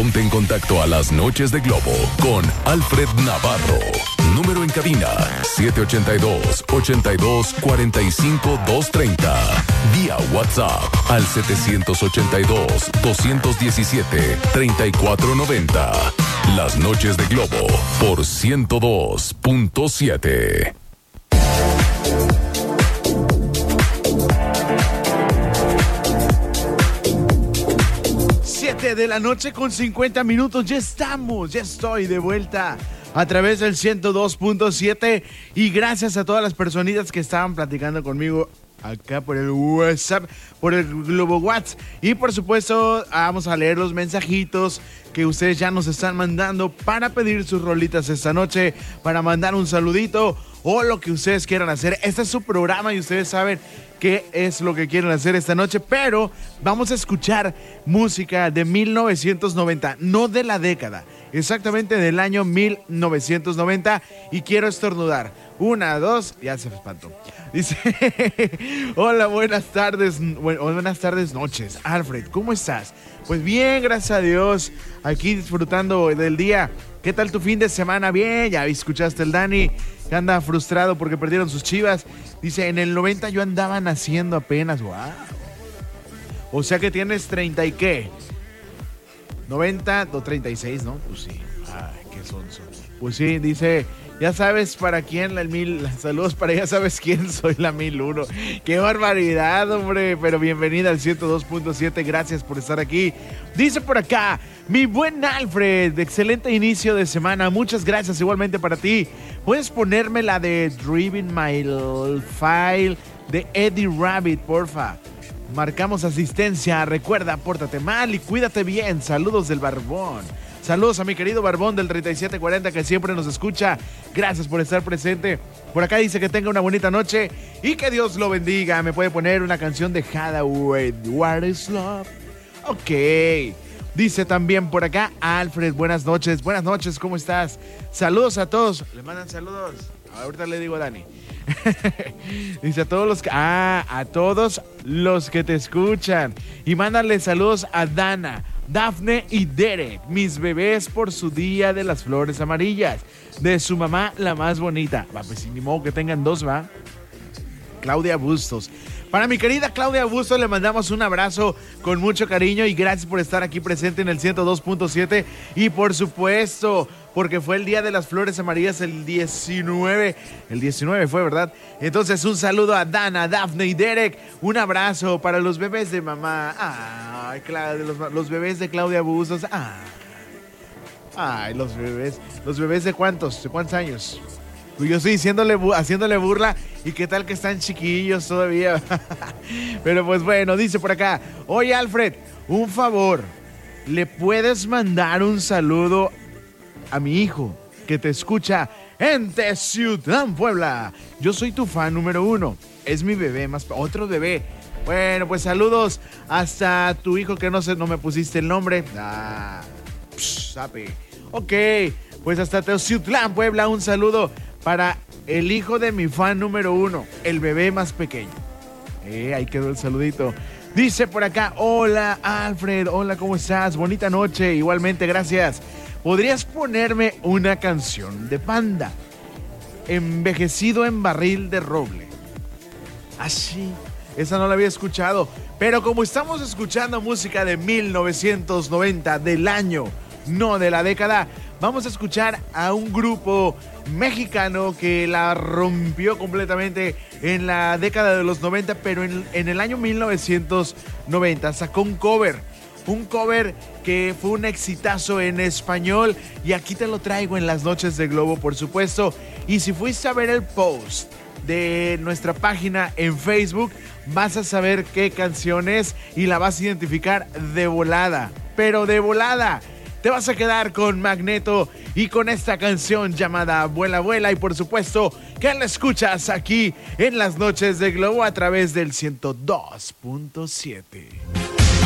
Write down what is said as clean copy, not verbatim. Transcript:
Ponte en contacto a las noches de Globo con Alfred Navarro. Número en cabina 782-82-45-230. Vía WhatsApp al 782-217-3490. Las noches de Globo por 102.7. De la noche con 50 minutos, ya estoy de vuelta a través del 102.7 y gracias a todas las personitas que estaban platicando conmigo acá por el WhatsApp, por el Globo WhatsApp, y por supuesto vamos a leer los mensajitos que ustedes ya nos están mandando para pedir sus rolitas esta noche, para mandar un saludito o lo que ustedes quieran hacer. Este es su programa y ustedes saben qué es lo que quieren hacer esta noche, pero vamos a escuchar música de 1990, no de la década, exactamente del año 1990, y quiero estornudar. 1, 2, ya se espantó. Dice, hola, buenas tardes, noches. Alfred, ¿cómo estás? Pues bien, gracias a Dios, aquí disfrutando del día. ¿Qué tal tu fin de semana? Bien, ya escuchaste el Dani, que anda frustrado porque perdieron sus Chivas. Dice, en el 90 yo andaba naciendo apenas. ¡Wow! O sea que tienes 30 y qué. 90 o 36, ¿no? Pues sí. Ay, qué sonso. Pues sí, dice, ya sabes para quién la 1000. Saludos para ya sabes quién, soy la 1001. ¡Qué barbaridad, hombre! Pero bienvenida al 102.7. Gracias por estar aquí. Dice por acá, mi buen Alfred, excelente inicio de semana. Muchas gracias, igualmente para ti. ¿Puedes ponerme la de Driving My File de Eddie Rabbit, porfa? Marcamos asistencia. Recuerda, pórtate mal y cuídate bien. Saludos del Barbón. Saludos a mi querido Barbón del 3740 que siempre nos escucha. Gracias por estar presente. Por acá dice que tenga una bonita noche y que Dios lo bendiga. ¿Me puede poner una canción de Hathaway? What is love? Ok. Dice también por acá Alfred, buenas noches. Buenas noches, ¿cómo estás? Saludos a todos. Le mandan saludos. Ahorita le digo a Dani. Dice a todos los que te escuchan. Y mándale saludos a Dana, Dafne y Derek, mis bebés, por su día de las flores amarillas. De su mamá, la más bonita. Va, pues ni modo que tengan dos, ¿va? Claudia Bustos. Para mi querida Claudia Bustos le mandamos un abrazo con mucho cariño y gracias por estar aquí presente en el 102.7. Y por supuesto, porque fue el Día de las Flores Amarillas el 19. El 19 fue, ¿verdad? Entonces un saludo a Dana, Dafne y Derek. Un abrazo para los bebés de mamá. Ay, los bebés de Claudia Bustos. Ay, los bebés. ¿Los bebés de cuántos? ¿De cuántos años? Yo estoy haciéndole burla y qué tal que están chiquillos todavía. Pero pues bueno, dice por acá, oye Alfred, un favor, ¿le puedes mandar un saludo a mi hijo que te escucha en Teciutlán, Puebla? Yo soy tu fan número 1, es mi bebé, otro bebé. Bueno, pues saludos hasta tu hijo que no me pusiste el nombre. Sape. Ok, pues hasta Teciutlán, Puebla, un saludo para el hijo de mi fan número 1, el bebé más pequeño. Ahí quedó el saludito. Dice por acá, hola Alfred, hola, ¿cómo estás? Bonita noche, igualmente, gracias. ¿Podrías ponerme una canción de Panda? Envejecido en barril de roble. Así, esa no la había escuchado. Pero como estamos escuchando música de 1990, del año, no de la década, vamos a escuchar a un grupo mexicano que la rompió completamente en la década de los 90, pero en el año 1990 sacó un cover que fue un exitazo en español y aquí te lo traigo en las noches de Globo, por supuesto. Y si fuiste a ver el post de nuestra página en Facebook, vas a saber qué canción es y la vas a identificar de volada, pero de volada. Te vas a quedar con Magneto y con esta canción llamada Vuela, Vuela. Y por supuesto que la escuchas aquí en las noches de Globo a través del 102.7.